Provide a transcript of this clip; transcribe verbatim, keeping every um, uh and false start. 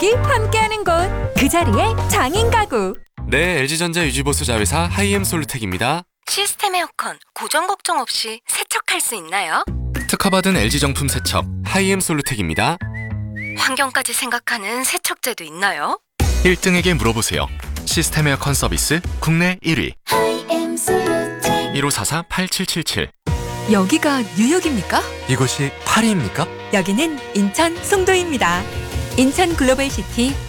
가족이 함께하는 곳, 그 자리에 장인 가구. 네, 엘지전자 유지보수 자회사 하이엠 솔루텍입니다. 시스템 에어컨 고장 걱정 없이 세척할 수 있나요? 특허받은 엘지 정품 세척 하이엠 솔루텍입니다. 환경까지 생각하는 세척제도 있나요? 일 등에게 물어보세요. 시스템 에어컨 서비스 국내 일 위 일오사사 팔칠칠칠. 여기가 뉴욕입니까? 이곳이 파리입니까? 여기는 인천 송도입니다. 인천 글로벌시티